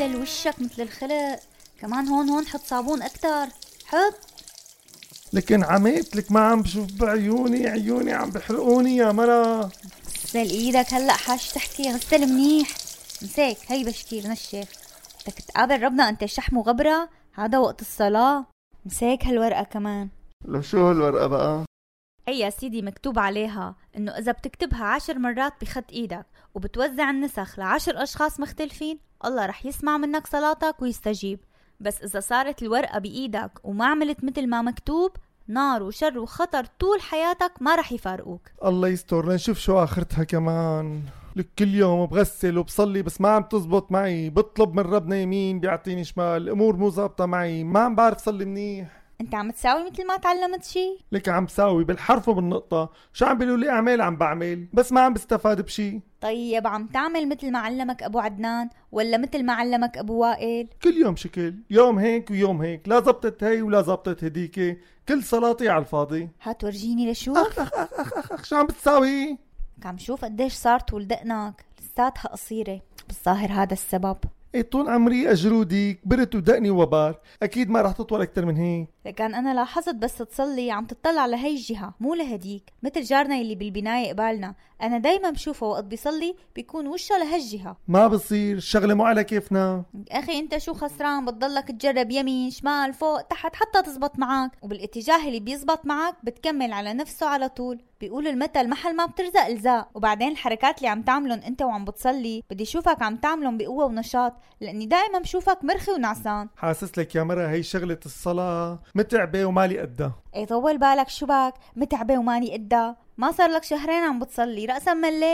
غسل وشك مثل الخلق. كمان هون حط صابون اكتر. حط. لكن عميت لك ما عم بشوف بعيوني عم بحرقوني يا مرا. غسل ايدك هلا حاج تحكي. غسل منيح. مساك هي بشكير نشف. بدك تقابل ربنا انت شحم وغبرة؟ هذا وقت الصلاة. مساك هالورقة كمان. لشو هالورقة بقى؟ اي يا سيدي مكتوب عليها انه اذا بتكتبها 10 مرات بخط ايدك وبتوزع النسخ ل10 اشخاص مختلفين الله رح يسمع منك صلاتك ويستجيب. بس اذا صارت الورقة بايدك وما عملت مثل ما مكتوب نار وشر وخطر طول حياتك ما رح يفارقوك. الله يستر لنشوف شو آخرتها كمان. لك كل يوم بغسل وبصلي بس ما عم تزبط معي. بطلب من ربنا يمين بيعطيني شمال. الأمور مو زابطة معي. ما عم بعرف صلي منيح. انت عم تساوي مثل ما تعلمت شي؟ لك عم ساوي بالحرف وبالنقطة. شو عم بيقولوا لي اعمل عم بعمل بس ما عم بستفاد بشي. طيب عم تعمل مثل ما علمك ابو عدنان ولا مثل ما علمك ابو وائل؟ كل يوم شكل. يوم هيك ويوم هيك. لا زبطت هي ولا زبطت هديك. كل صلاتي على الفاضي. هات ورجيني لشوف. أخ شو عم بتساوي؟ عم شوف قديش صار طول دقنك. لساتها قصيرة. بالظاهر هذا السبب. ايه طول عمري اجرودي كبرت ودقني وبار. اكيد ما رح تطول اكتر من هيك. لكن انا لاحظت بس تصلي عم تطلع لهي الجهة مو لهديك. مثل جارنا اللي بالبناية قبالنا انا دايما بشوفه وقت بيصلي بيكون وشه لهالجهة. ما بصير الشغلة مو على كيفنا. اخي انت شو خسران؟ بتضلك تجرب يمين شمال فوق تحت حتى تزبط معك. وبالاتجاه اللي بيزبط معك بتكمل على نفسه على طول. بيقول المثل محل ما بترزق الزاق. وبعدين الحركات اللي عم تعملن انت وعم بتصلي بدي اشوفك عم تعملن بقوة ونشاط لاني دائما بشوفك مرخي ونعسان. حاسس لك يا مرة هي شغلة الصلاة متعبة ومالي قدها. اي طول بالك شو بك؟ متعبة وماني قدها. ما صار لك شهرين عم بتصلي رأسا مليت.